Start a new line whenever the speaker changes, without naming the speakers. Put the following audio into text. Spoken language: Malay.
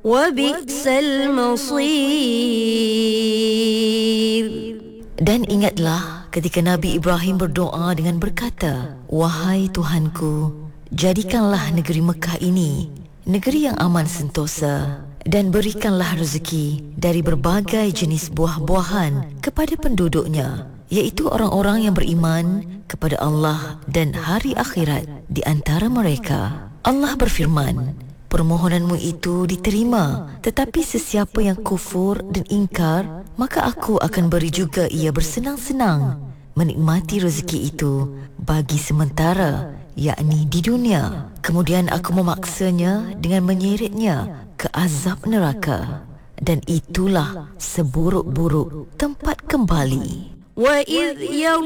وبئس المصير.
Dan ingatlah ketika Nabi Ibrahim berdoa dengan berkata, "Wahai Tuhanku, jadikanlah negeri Mekah ini negeri yang aman sentosa, dan berikanlah rezeki dari berbagai jenis buah-buahan kepada penduduknya, iaitu orang-orang yang beriman kepada Allah dan hari akhirat di antara mereka." Allah berfirman, "Permohonanmu itu diterima, tetapi sesiapa yang kufur dan ingkar, maka aku akan beri juga ia bersenang-senang menikmati rezeki itu bagi sementara, yakni di dunia. Kemudian aku memaksanya dengan menyeretnya ke azab neraka, dan itulah seburuk-buruk tempat kembali."
وَإِذْ